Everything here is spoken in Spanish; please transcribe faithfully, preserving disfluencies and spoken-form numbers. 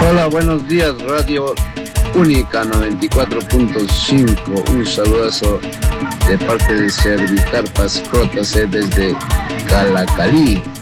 Hola, buenos días, Radio Única noventa y cuatro punto cinco. Un saludazo de parte de Servicarpas J C desde Calacalí.